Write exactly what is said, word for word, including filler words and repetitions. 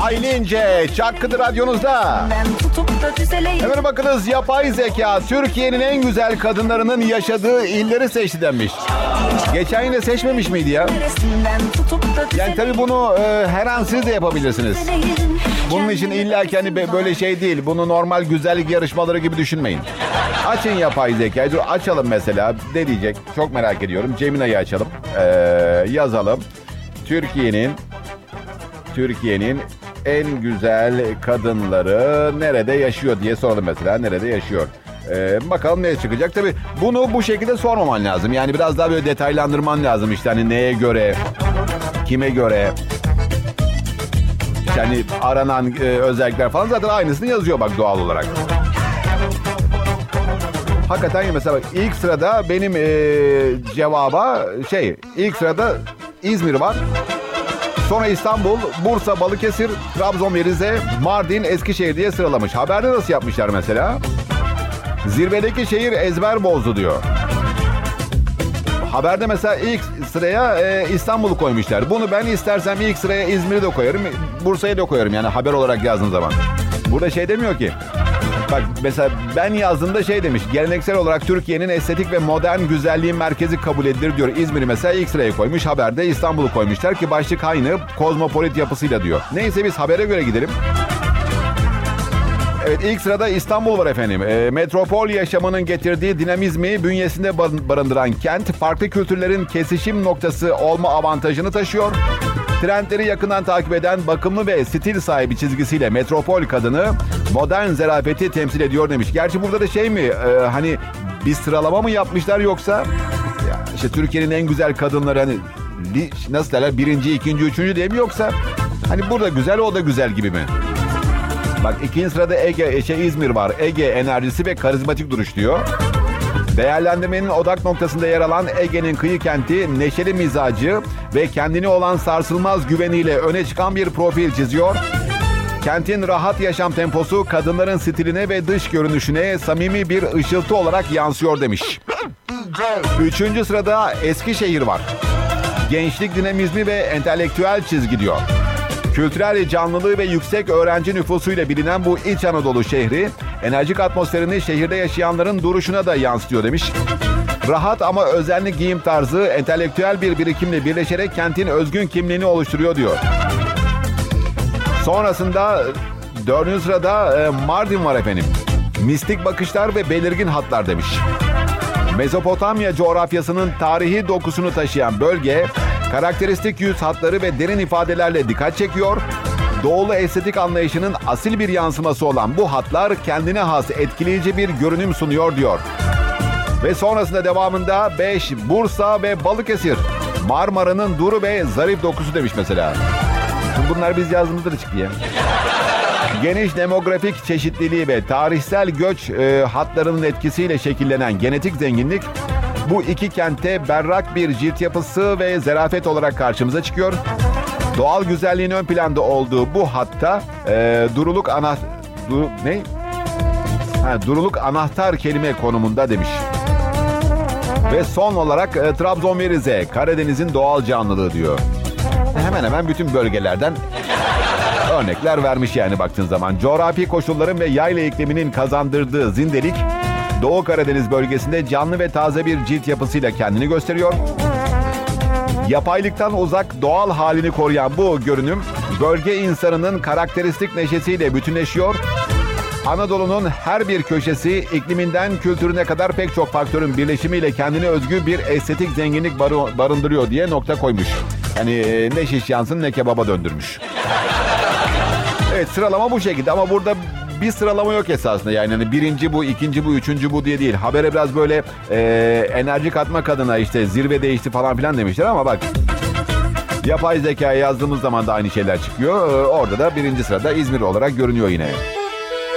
Aylince Çakkıdı radyonuzda. Hemen bakınız, yapay zeka Türkiye'nin en güzel kadınlarının yaşadığı illeri seçti denmiş. Geçen yine seçmemiş miydi ya? Yani tabii bunu e, her an siz de yapabilirsiniz. Bunun için illa ki hani böyle şey değil. Bunu normal güzellik yarışmaları gibi düşünmeyin. Açın yapay zekayı. Dur açalım mesela. Ne diyecek? Çok merak ediyorum. Gemini'yi açalım. Ee, yazalım. Türkiye'nin Türkiye'nin en güzel kadınları nerede yaşıyor diye soralım mesela. Nerede yaşıyor? Ee, bakalım ne çıkacak. Tabii bunu bu şekilde sormaman lazım. Yani biraz daha böyle detaylandırman lazım. İşte hani neye göre, kime göre. İşte hani aranan e, özellikler falan zaten aynısını yazıyor bak doğal olarak. Hakikaten mesela bak, ilk sırada benim e, cevaba şey ilk sırada İzmir var. Sonra İstanbul, Bursa, Balıkesir, Trabzon ve Rize, Mardin, Eskişehir diye sıralamış. Haberde nasıl yapmışlar mesela? Zirvedeki şehir ezber bozdu diyor. Haberde mesela ilk sıraya e, İstanbul'u koymuşlar. Bunu ben istersem ilk sıraya İzmir'i de koyarım, Bursa'yı da koyarım yani haber olarak yazdığım zaman. Burada şey demiyor ki. Bak mesela ben yazdığımda şey demiş. Geleneksel olarak Türkiye'nin estetik ve modern güzelliğin merkezi kabul edilir diyor. İzmir'i mesela ilk sıraya koymuş. Haberde İstanbul'u koymuşlar ki başlık aynı kozmopolit yapısıyla diyor. Neyse biz habere göre gidelim. Evet, ilk sırada İstanbul var efendim. E, metropol yaşamının getirdiği dinamizmi bünyesinde barındıran kent, farklı kültürlerin kesişim noktası olma avantajını taşıyor. Trendleri yakından takip eden bakımlı ve stil sahibi çizgisiyle metropol kadını modern zarafeti temsil ediyor demiş. Gerçi burada da şey mi e, hani bir sıralama mı yapmışlar yoksa ya işte Türkiye'nin en güzel kadınları hani nasıl derler birinci, ikinci, üçüncü diye mi yoksa hani burada güzel o da güzel gibi mi? Bak ikinci sırada Ege, şey İzmir var. Ege enerjisi ve karizmatik duruş diyor. Değerlendirmenin odak noktasında yer alan Ege'nin kıyı kenti neşeli mizacı ve kendine olan sarsılmaz güveniyle öne çıkan bir profil çiziyor. Kentin rahat yaşam temposu kadınların stiline ve dış görünüşüne samimi bir ışıltı olarak yansıyor demiş. Üçüncü sırada Eskişehir var. Gençlik dinamizmi ve entelektüel çizgi diyor. Kültürel canlılığı ve yüksek öğrenci nüfusuyla bilinen bu İç Anadolu şehri, enerjik atmosferini şehirde yaşayanların duruşuna da yansıtıyor demiş. Rahat ama özenli giyim tarzı, entelektüel bir birikimle birleşerek kentin özgün kimliğini oluşturuyor diyor. Sonrasında dördüncü sırada Mardin var efendim. Mistik bakışlar ve belirgin hatlar demiş. Mezopotamya coğrafyasının tarihi dokusunu taşıyan bölge, karakteristik yüz hatları ve derin ifadelerle dikkat çekiyor. Doğulu estetik anlayışının asil bir yansıması olan bu hatlar kendine has etkileyici bir görünüm sunuyor diyor. Ve sonrasında devamında beş Bursa ve Balıkesir. Marmara'nın duru ve zarif dokusu demiş mesela. Bunlar biz yazdığımızda da çıktı ya. Geniş demografik çeşitliliği ve tarihsel göç e, hatlarının etkisiyle şekillenen genetik zenginlik bu iki kente berrak bir cilt yapısı ve zarafet olarak karşımıza çıkıyor. Doğal güzelliğin ön planda olduğu bu hatta e, duruluk ana du, ne? Ha, duruluk anahtar kelime konumunda demiş. Ve son olarak e, Trabzon ve Rize, Karadeniz'in doğal canlılığı diyor. Hemen hemen bütün bölgelerden örnekler vermiş yani baktığın zaman. Coğrafi koşulların ve yayla ikliminin kazandırdığı zindelik, Doğu Karadeniz bölgesinde canlı ve taze bir cilt yapısıyla kendini gösteriyor. Yapaylıktan uzak doğal halini koruyan bu görünüm, bölge insanının karakteristik neşesiyle bütünleşiyor. Anadolu'nun her bir köşesi ikliminden kültürüne kadar pek çok faktörün birleşimiyle kendine özgü bir estetik zenginlik bar- barındırıyor diye nokta koymuş. Yani ne şiş yansın ne kebaba döndürmüş. Evet, sıralama bu şekilde ama burada bir sıralama yok esasında. Yani hani birinci bu, ikinci bu, üçüncü bu diye değil. Habere biraz böyle e, enerji katmak adına işte zirve değişti falan filan demişler ama bak yapay zekaya yazdığımız zaman da aynı şeyler çıkıyor. Orada da birinci sırada İzmir olarak görünüyor yine.